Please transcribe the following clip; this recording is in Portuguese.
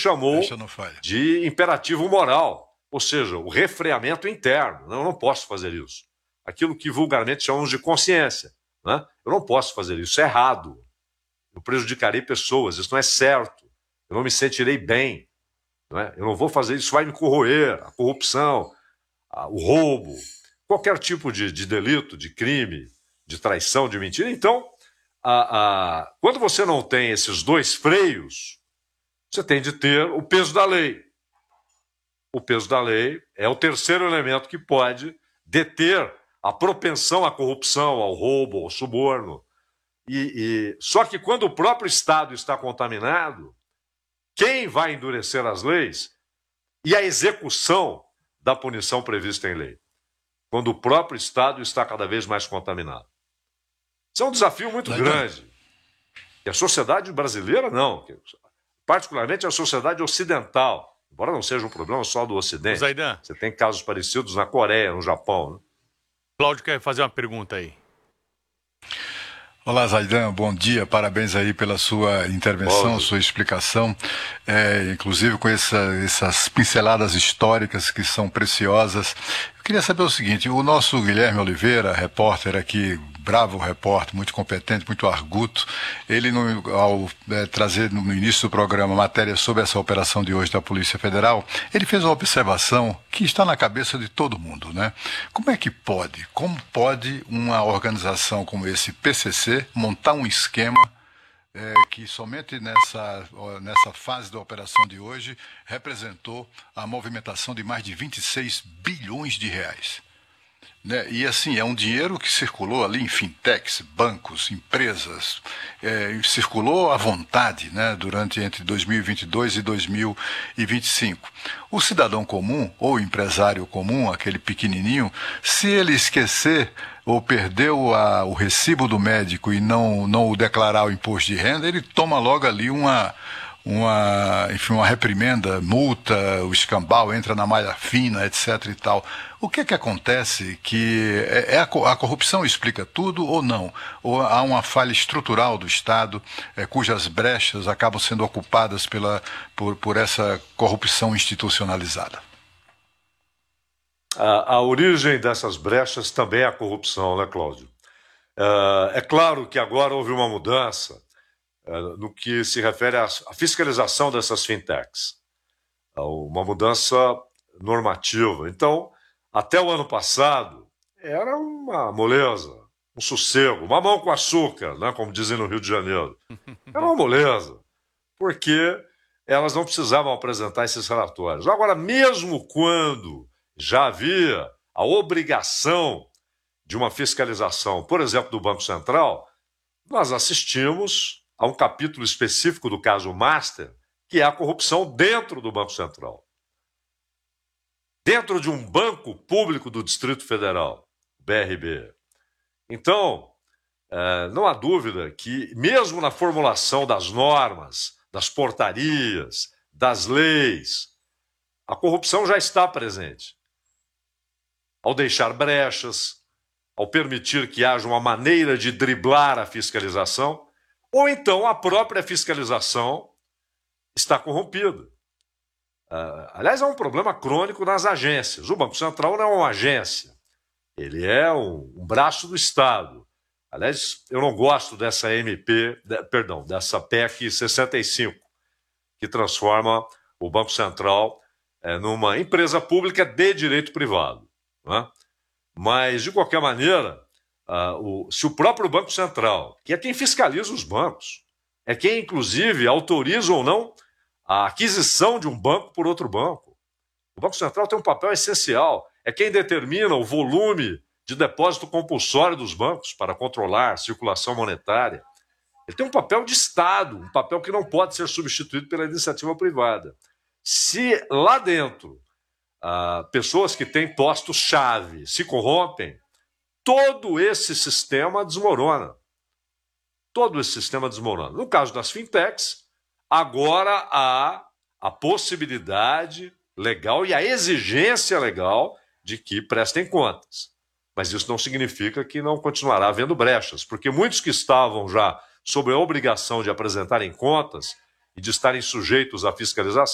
chamou de imperativo moral, ou seja, o refreamento interno. Eu não posso fazer isso. Aquilo que vulgarmente chamamos de consciência, né? Eu não posso fazer isso, isso é errado. Eu prejudicarei pessoas, isso não é certo. Eu não me sentirei bem. Não é? Eu não vou fazer isso, vai me corroer. A corrupção, o roubo, qualquer tipo de delito, de crime, de traição, de mentira. Então, quando você não tem esses dois freios, você tem de ter o peso da lei. O peso da lei é o terceiro elemento que pode deter a propensão à corrupção, ao roubo, ao suborno. Só que quando o próprio Estado está contaminado, quem vai endurecer as leis e a execução da punição prevista em lei? Quando o próprio Estado está cada vez mais contaminado. Isso é um desafio muito grande. E a sociedade brasileira, não. Particularmente a sociedade ocidental. Embora não seja um problema só do Ocidente. Zaidan. Você tem casos parecidos na Coreia, no Japão. Né? Cláudio quer fazer uma pergunta aí. Olá, Zaidan, bom dia, parabéns aí pela sua intervenção, sua explicação, inclusive com essas pinceladas históricas que são preciosas. Eu queria saber o seguinte, o nosso Guilherme Oliveira, repórter aqui, bravo repórter, muito competente, muito arguto, ele ao trazer no início do programa matéria sobre essa operação de hoje da Polícia Federal, ele fez uma observação que está na cabeça de todo mundo, né? Como pode uma organização como esse PCC montar um esquema que somente nessa fase da operação de hoje representou a movimentação de mais de 26 bilhões de reais? Né? E assim, é um dinheiro que circulou ali em fintechs, bancos, empresas, circulou à vontade, né, entre 2022 e 2025. O cidadão comum, ou o empresário comum, aquele pequenininho, se ele esquecer ou perdeu o recibo do médico e não o declarar o imposto de renda, ele toma logo ali uma reprimenda, multa, o escambau entra na malha fina, etc. e tal. O que acontece? A corrupção explica tudo ou não? Ou há uma falha estrutural do Estado, cujas brechas acabam sendo ocupadas por essa corrupção institucionalizada? A origem dessas brechas também é a corrupção, né, Cláudio? É claro que agora houve uma mudança no que se refere à fiscalização dessas fintechs. Uma mudança normativa. Então, até o ano passado, era uma moleza, um sossego, uma mão com açúcar, né, como dizem no Rio de Janeiro. Era uma moleza, porque elas não precisavam apresentar esses relatórios. Agora, mesmo quando já havia a obrigação de uma fiscalização, por exemplo, do Banco Central, nós assistimos a um capítulo específico do caso Master, que é a corrupção dentro do Banco Central. Dentro de um banco público do Distrito Federal, BRB. Então, não há dúvida que, mesmo na formulação das normas, das portarias, das leis, a corrupção já está presente. Ao deixar brechas, ao permitir que haja uma maneira de driblar a fiscalização, ou então a própria fiscalização está corrompida. Aliás, é um problema crônico nas agências. O Banco Central não é uma agência, ele é um braço do Estado. Aliás, eu não gosto dessa dessa PEC 65, que transforma o Banco Central numa empresa pública de direito privado. Não é? Mas, de qualquer maneira, se o próprio Banco Central, que é quem fiscaliza os bancos, é quem, inclusive, autoriza ou não a aquisição de um banco por outro banco. O Banco Central tem um papel essencial, é quem determina o volume de depósito compulsório dos bancos para controlar a circulação monetária. Ele tem um papel de Estado, um papel que não pode ser substituído pela iniciativa privada. Se lá dentro pessoas que têm postos-chave se corrompem, todo esse sistema desmorona. Todo esse sistema desmorona. No caso das fintechs, agora há a possibilidade legal e a exigência legal de que prestem contas. Mas isso não significa que não continuará havendo brechas, porque muitos que estavam já sob a obrigação de apresentarem contas e de estarem sujeitos à fiscalização